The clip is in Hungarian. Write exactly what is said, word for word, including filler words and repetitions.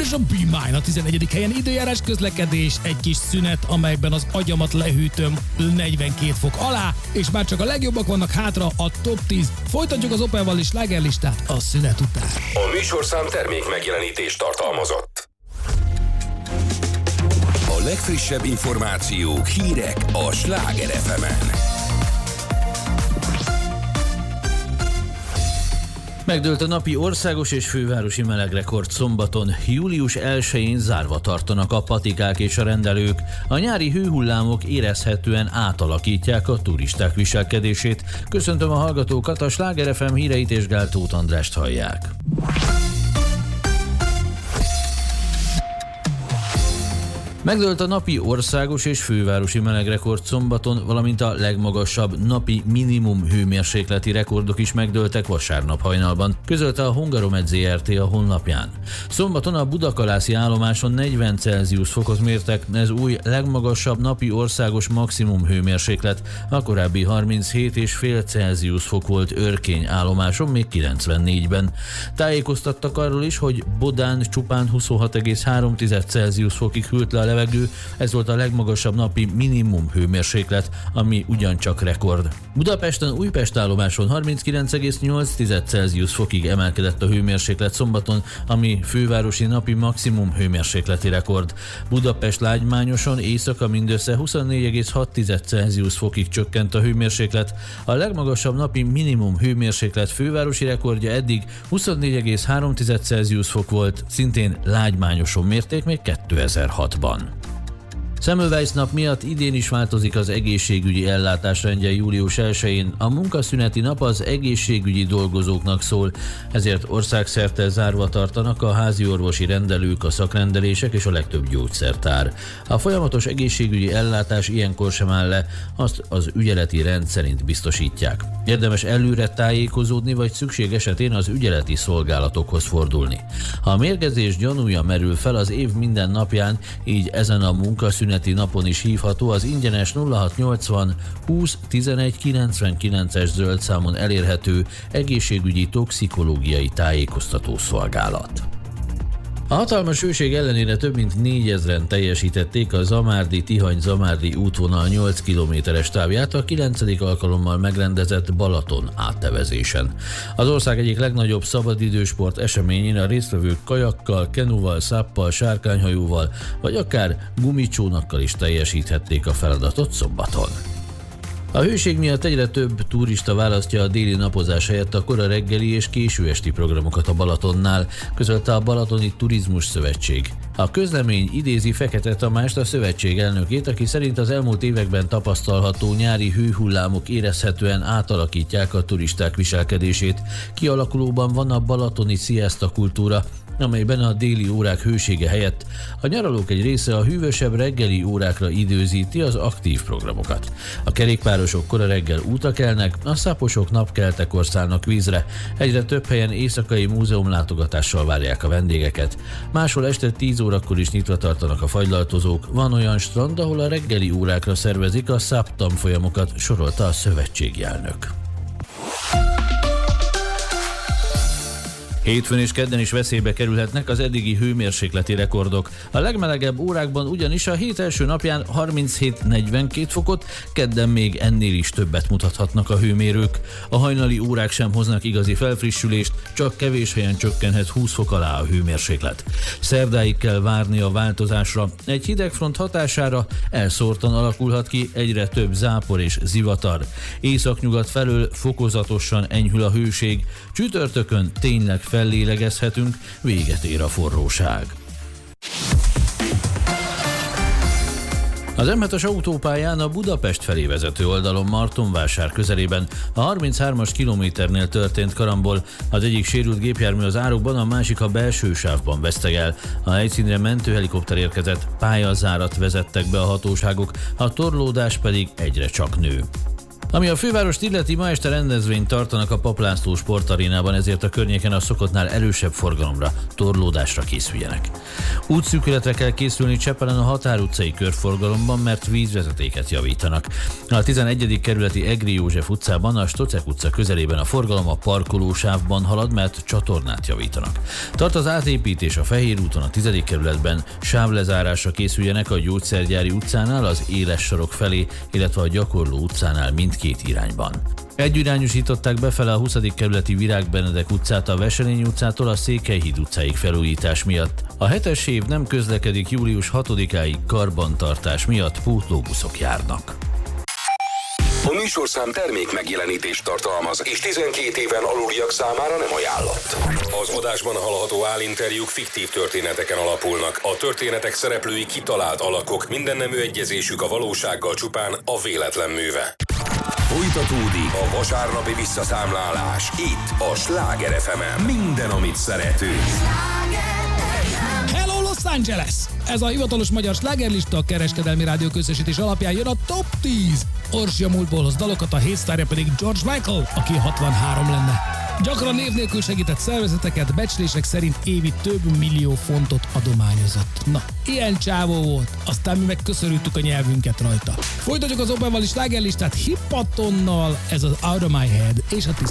és a Be Mine a tizennegyedik helyen. Időjárás, közlekedés, egy kis szünet, amelyben az agyamat lehűtöm negyvenkét fok alá, és már csak a legjobbak vannak hátra, a top tíz. Folytatjuk az Opelval és slágerlistát a szünet után. A műsorszám termék megjelenítést tartalmazott. A legfrissebb információk, hírek a Sláger ef emen. Megdőlt a napi országos és fővárosi melegrekord szombaton. július elsején zárva tartanak a patikák és a rendelők. A nyári hőhullámok érezhetően átalakítják a turisták viselkedését. Köszöntöm a hallgatókat, a Sláger ef em híreit és Gál Tóth Andrást hallják. Megdőlt a napi országos és fővárosi melegrekord szombaton, valamint a legmagasabb napi minimum hőmérsékleti rekordok is megdőltek vasárnap hajnalban, közölte a Hungaromed zé er té a honlapján. Szombaton a budakalászi állomáson negyven Celsius fokot mértek, ez új legmagasabb napi országos maximum hőmérséklet, a korábbi harminchét egész öt Celsius fok volt Örkény állomáson még kilencvennégyben. Tájékoztattak arról is, hogy Bodán csupán huszonhat egész három Celsius fokig hűlt le a levegő, ez volt a legmagasabb napi minimum hőmérséklet, ami ugyancsak rekord. Budapesten Újpest állomáson harminckilenc egész nyolc Celsius fokig emelkedett a hőmérséklet szombaton, ami fővárosi napi maximum hőmérsékleti rekord. Budapest Lágymányoson éjszaka mindössze huszonnégy egész hat Celsius fokig csökkent a hőmérséklet, a legmagasabb napi minimum hőmérséklet fővárosi rekordja eddig huszonnégy egész három Celsius fok volt, szintén Lágymányoson mérték még kétezer-hatban. Semmelweis nap miatt idén is változik az egészségügyi ellátásrendje július elsején. A munkaszüneti nap az egészségügyi dolgozóknak szól, ezért országszerte zárva tartanak a házi orvosi rendelők, a szakrendelések és a legtöbb gyógyszertár. A folyamatos egészségügyi ellátás ilyenkor sem áll le, azt az ügyeleti rend szerint biztosítják. Érdemes előre tájékozódni, vagy szükség esetén az ügyeleti szolgálatokhoz fordulni. Ha a mérgezés gyanúja merül fel az év minden napján, így ezen a munkaszüneti napon is hívható az ingyenes nulla hatszáznyolcvan húsz tizenegy kilencvenkilences zöld számon elérhető egészségügyi toxikológiai tájékoztató szolgálat. A hatalmas hőség ellenére több mint négyezren teljesítették a Zamárdi-Tihany-Zamárdi útvonal nyolc kilométeres távját a kilencedik alkalommal megrendezett Balaton áttevezésen. Az ország egyik legnagyobb szabadidősport eseményén a résztvevők kajakkal, kenuval, száppal, sárkányhajóval vagy akár gumicsónakkal is teljesíthették a feladatot szombaton. A hőség miatt egyre több turista választja a déli napozás helyett a kora reggeli és késő esti programokat a Balatonnál, közölte a Balatoni Turizmus Szövetség. A közlemény idézi Fekete Tamást, a szövetség elnökét, aki szerint az elmúlt években tapasztalható nyári hőhullámok érezhetően átalakítják a turisták viselkedését. Kialakulóban van a balatoni siesta kultúra, amelyben a déli órák hősége helyett a nyaralók egy része a hűvösebb reggeli órákra időzíti az aktív programokat. A kerékpárosok kora reggel útra kelnek, a száposok napkeltekor szállnak vízre, egyre több helyen éjszakai múzeumlátogatással várják a vendégeket. Máshol este tíz órakor is nyitva tartanak a fagylaltozók, van olyan strand, ahol a reggeli órákra szervezik a száp tanfolyamokat, sorolta a szövetségi elnök. Hétfőn és kedden is veszélybe kerülhetnek az eddigi hőmérsékleti rekordok. A legmelegebb órákban ugyanis a hét első napján harminchét negyvenkét fokot, kedden még ennél is többet mutathatnak a hőmérők. A hajnali órák sem hoznak igazi felfrissülést, csak kevés helyen csökkenhet húsz fok alá a hőmérséklet. Szerdáig kell várni a változásra. Egy hidegfront hatására elszórtan alakulhat ki egyre több zápor és zivatar. Északnyugat felől fokozatosan enyhül a hőség. Csütörtökön tényleg fellélegezhetünk, véget ér a forróság. Az em hetes autópályán a Budapest felé vezető oldalon Martonvásár közelében a harminchármas kilométernél történt karambol. Az egyik sérült gépjármű az árokban, a másik a belső sávban veszteg el. A helyszínre mentőhelikopter érkezett, pályazárat vezettek be a hatóságok, a torlódás pedig egyre csak nő. Ami a fővárost illeti, ma este rendezvényt tartanak a Papp László sportarénában, ezért a környéken a szokottnál erősebb forgalomra, torlódásra készüljenek. Útszűkületre kell készülni Csepelen a Határ utcai körforgalomban, mert vízvezetéket javítanak. A tizenegyedik kerületi Egri József utcában, a Stocek utca közelében a forgalom a parkolósávban halad, mert csatornát javítanak. Tart az átépítés a Fehér úton a tizedik kerületben, sávlezárásra készüljenek a Gyógyszergyári utcánál, az Éles sarok felé, illetve a Gyakorló utcánál mindkét irányban. Egyirányosították befele a huszadik kerületi Virág Benedek utcát a Veselény utcától a Székelyhíd utcáig felújítás miatt. A hetes év nem közlekedik július hatodikáig karbantartás miatt, pótlóbuszok járnak. A műsorszám termék megjelenítést tartalmaz, és tizenkét éven aluliak számára nem ajánlott. Az adásban hallható állinterjúk fiktív történeteken alapulnak. A történetek szereplői kitalált alakok, minden nemű egyezésük a valósággal csupán a véletlen műve. Folytatódik a vasárnapi visszaszámlálás itt a Sláger ef emen. Minden, amit szeretünk. Hello Los Angeles! Ez a hivatalos magyar slágerlista, a Kereskedelmi Rádió közösítés alapján jön a top tíz. Orsi a múltból hoz dalokat, a hétsztárja pedig George Michael, aki hatvanhárom lenne. Gyakran név nélkül segített szervezeteket, becslések szerint évi több millió fontot adományozott. Na, ilyen csávó volt, aztán mi meg köszörültük a nyelvünket rajta. Folytatjuk az Openvalli slágerlistát Hippatonnal, ez az Out of My Head és a tizedik.